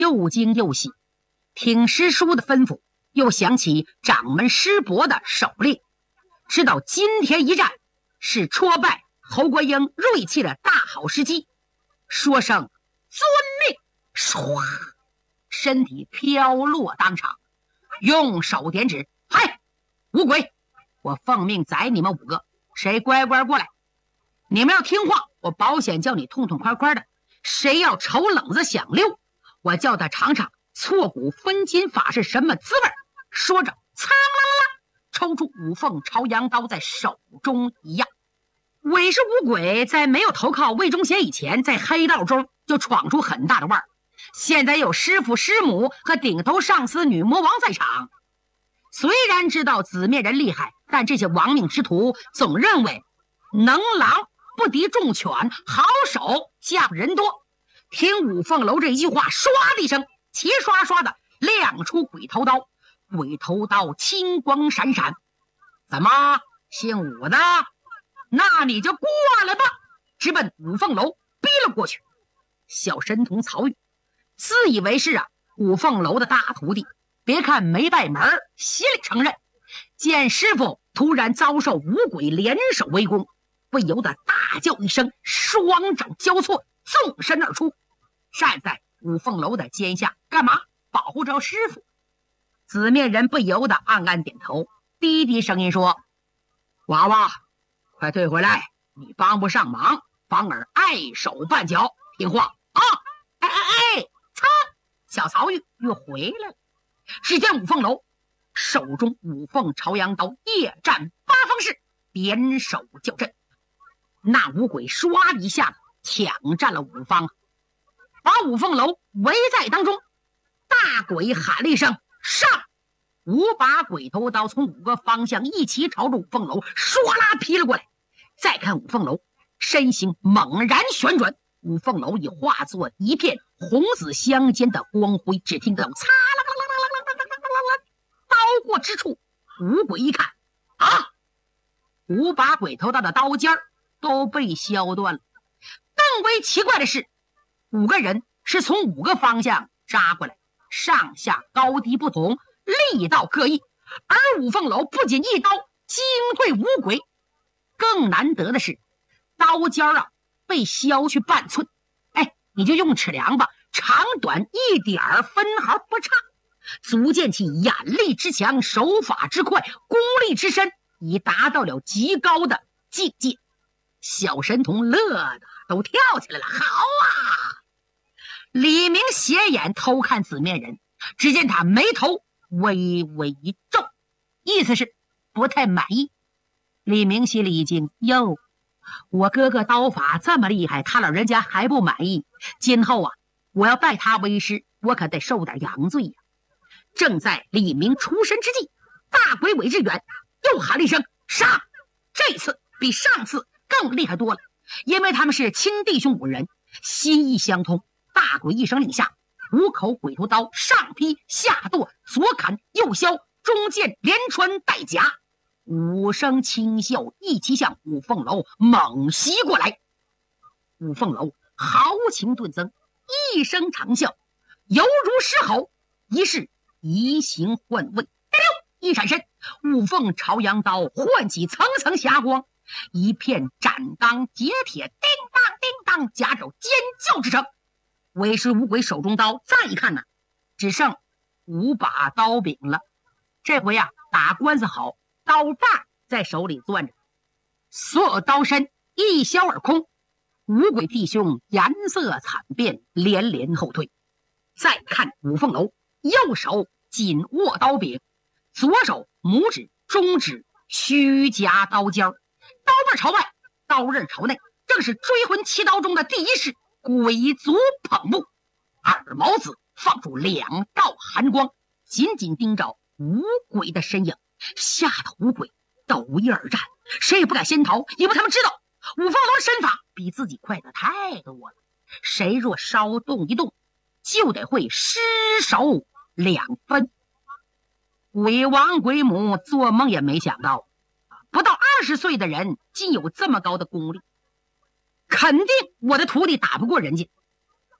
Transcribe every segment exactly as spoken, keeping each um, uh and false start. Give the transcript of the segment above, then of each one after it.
又惊又喜，听师叔的吩咐，又想起掌门师伯的手令，知道今天一战是戳败侯国英锐气的大好时机，说声遵命，唰，身体飘落当场，用手点指，嗨，五鬼，我奉命宰你们五个，谁乖乖过来？你们要听话，我保险叫你痛痛快快的；谁要瞅冷子想溜，我叫他尝尝挫骨分金法是什么滋味。说着，苍啦啦，抽出五凤朝阳刀在手中一样。韦氏五鬼在没有投靠魏忠贤以前，在黑道中就闯出很大的腕儿。现在有师父师母和顶头上司女魔王在场，虽然知道紫面人厉害，但这些亡命之徒总认为能狼不敌众犬，好手架人多。听五凤楼这一句话，唰的一声，齐刷刷的亮出鬼头刀，鬼头刀青光闪闪。怎么姓武的？那你就过来吧，直奔五凤楼逼了过去。小神童曹玉自以为是啊，五凤楼的大徒弟，别看没拜门，心里承认。见师傅突然遭受五鬼联手围攻，不由得大叫一声，双掌交错，纵身而出，站在五凤楼的肩下，干嘛？保护着师傅。紫面人不由得暗暗点头，低低声音说：娃娃，快退回来，你帮不上忙，反而碍手绊脚，听话啊！哎哎哎，擦！小曹玉又回来了。只见五凤楼手中五凤朝阳刀夜战八方式，点手叫阵。那五鬼唰一下子抢占了五方，把五凤楼围在当中。大鬼喊了一声上，五把鬼头刀从五个方向一起朝着五凤楼唰啦劈了过来。再看五凤楼身形猛然旋转，五凤楼已化作一片红紫相间的光辉，只听得擦啦啦啦啦啦啦啦啦，刀过之处，五鬼一看啊，五把鬼头刀的刀尖都被削断了。更为奇怪的是，五个人是从五个方向扎过来，上下高低不同，力道各异，而五凤楼不仅一刀惊退五鬼，更难得的是刀尖啊被削去半寸，哎，你就用尺量吧，长短一点分毫不差，足见其眼力之强，手法之快，功力之深，已达到了极高的境界。小神童乐的都跳起来了，好啊！李明斜眼偷看紫面人，只见他眉头微微一皱，意思是不太满意。李明心里一惊，哟，我哥哥刀法这么厉害，他老人家还不满意，今后啊，我要拜他为师，我可得受点洋罪呀。正在李明出神之际，大鬼韦志远又喊了一声杀，这次比上次更厉害多了，因为他们是亲弟兄五人，心意相通。大鬼一声令下，五口鬼头刀上劈下剁，左砍右削，中剑连穿带夹，五声轻笑一起向五凤楼猛袭过来。五凤楼豪情顿增，一声长啸，犹如狮吼，一是移形换位，一闪身，五凤朝阳刀唤起层层霞光，一片斩钢截铁，叮当叮当，夹着尖叫之声。为师五鬼手中刀再一看呢，只剩五把刀柄了。这回啊，打官司好，刀把在手里攥着，所有刀身一削而空。五鬼弟兄颜色惨变，连连后退。再看五凤楼，右手紧握刀柄，左手拇指中指虚夹刀尖，刀把朝外，刀刃朝内，正是追魂七刀中的第一式鬼足捧目。二毛子放出两道寒光，紧紧盯着五鬼的身影，吓得五鬼斗一而战，谁也不敢先逃，因为他们知道五凤楼的身法比自己快得太多了，谁若稍动一动，就得会失手两分。鬼王鬼母做梦也没想到，不到二十岁的人竟有这么高的功力，肯定我的徒弟打不过人家。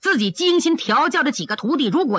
自己精心调教的几个徒弟，如果